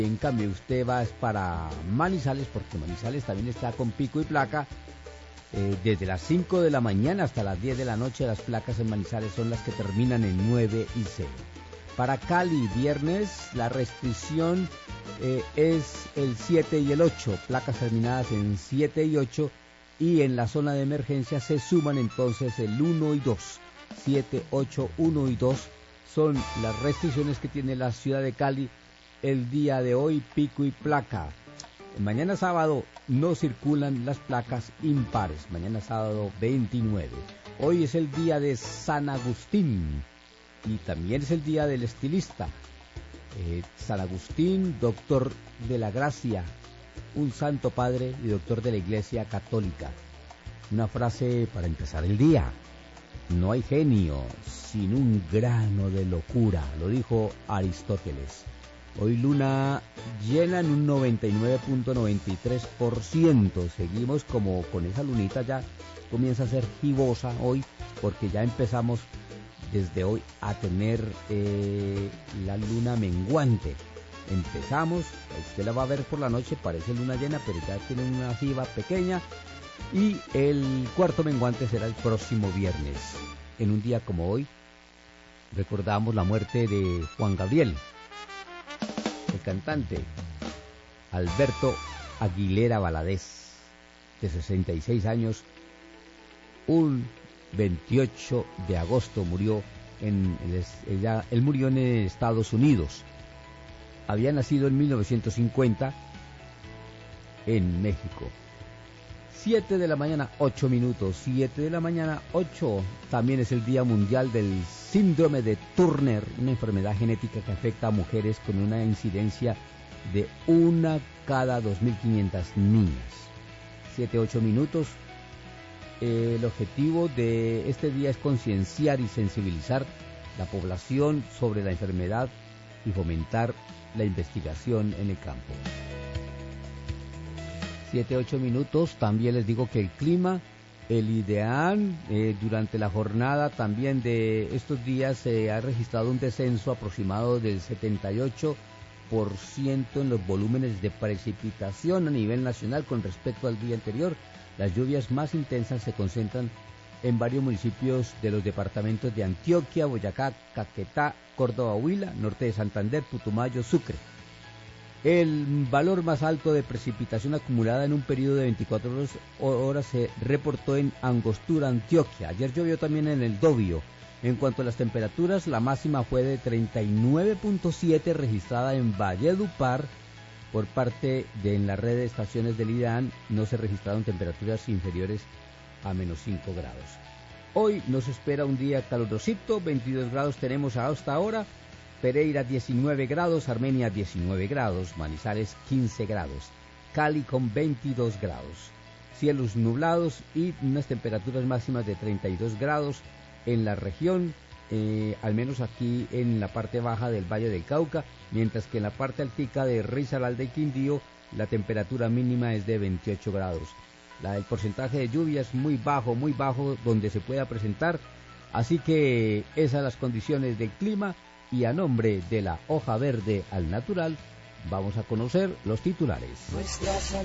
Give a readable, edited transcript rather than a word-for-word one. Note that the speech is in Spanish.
En cambio, usted va para Manizales, porque Manizales también está con pico y placa. Desde las 5 de la mañana hasta las 10 de la noche, las placas en Manizales son las que terminan en 9 y 0. Para Cali, viernes, la restricción es el 7 y el 8, placas terminadas en 7 y 8, y en la zona de emergencia se suman entonces el 1 y 2. 7, 8, 1 y 2 son las restricciones que tiene la ciudad de Cali el día de hoy, pico y placa. Mañana sábado no circulan las placas impares, mañana sábado 29. Hoy es el día de San Agustín y también es el día del estilista. San Agustín, doctor de la gracia, un santo padre y doctor de la Iglesia Católica. Una frase para empezar el día: no hay genio sin un grano de locura, lo dijo Aristóteles. Hoy luna llena en un 99.93%. Seguimos como con esa lunita, ya comienza a ser gibosa hoy, porque ya empezamos desde hoy a tener la luna menguante. Empezamos, usted la va a ver por la noche, parece luna llena, pero ya tiene una giba pequeña, y el cuarto menguante será el próximo viernes. En un día como hoy recordamos la muerte de Juan Gabriel. El cantante Alberto Aguilera Valadez, de 66 años, un 28 de agosto murió él murió en Estados Unidos. Había nacido en 1950 en México. 7 de la mañana, 8 minutos. 7 de la mañana, 8. También es el Día Mundial del Síndrome de Turner, una enfermedad genética que afecta a mujeres con una incidencia de 1 cada 2.500 niñas. 7, 8 minutos. El objetivo de este día es concienciar y sensibilizar la población sobre la enfermedad y fomentar la investigación en el campo. 7, 8 minutos. También les digo que el clima, el IDEAN, durante la jornada también de estos días se ha registrado un descenso aproximado del 78% en los volúmenes de precipitación a nivel nacional con respecto al día anterior. Las lluvias más intensas se concentran en varios municipios de los departamentos de Antioquia, Boyacá, Caquetá, Córdoba, Huila, norte de Santander, Putumayo, Sucre. El valor más alto de precipitación acumulada en un periodo de 24 horas se reportó en Angostura, Antioquia. Ayer llovió también en el Dobio. En cuanto a las temperaturas, la máxima fue de 39.7 registrada en Valledupar. Por parte de en la red de estaciones del IDEAN no se registraron temperaturas inferiores a menos 5 grados. Hoy nos espera un día calurosito, 22 grados tenemos hasta ahora. Pereira 19 grados, Armenia 19 grados, Manizales 15 grados, Cali con 22 grados, cielos nublados y unas temperaturas máximas de 32 grados en la región, al menos aquí en la parte baja del Valle del Cauca, mientras que en la parte altica de Risaralda y Quindío la temperatura mínima es de 28 grados. El porcentaje de lluvia es muy bajo donde se pueda presentar, así que esas son las condiciones del clima. Y a nombre de la Hoja Verde al Natural, vamos a conocer los titulares.